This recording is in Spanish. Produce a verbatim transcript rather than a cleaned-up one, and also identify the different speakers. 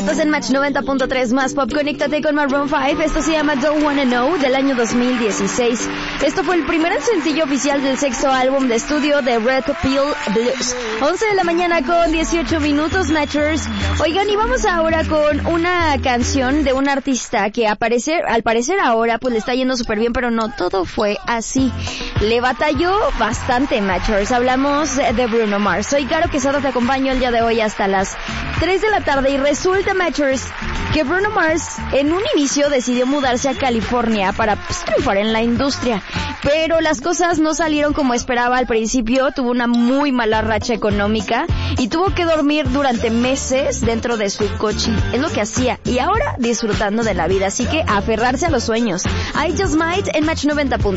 Speaker 1: Estás en Match noventa punto tres más Pop. Conéctate con Maroon cinco. Esto se llama Don't Wanna Know, del año dos mil dieciséis. Esto fue el primer sencillo oficial del sexto álbum de estudio de Red Pill Blues. once de la mañana con dieciocho minutos, Matchers. Oigan, y vamos ahora con una canción de un artista que aparece, al parecer ahora pues le está yendo súper bien, pero no todo fue así. Le batalló bastante, Matchers. Hablamos de Bruno Mars. Soy Caro Quesada, te acompaño el día de hoy hasta las tres de la tarde, y resulta, Matchers, que Bruno Mars en un inicio decidió mudarse a California para pues, triunfar en la industria, pero las cosas no salieron como esperaba al principio. Tuvo una muy mala racha económica y tuvo que dormir durante meses dentro de su coche. Es lo que hacía, y ahora disfrutando de la vida, así que aferrarse a los sueños. I Just Might en Match noventa punto tres.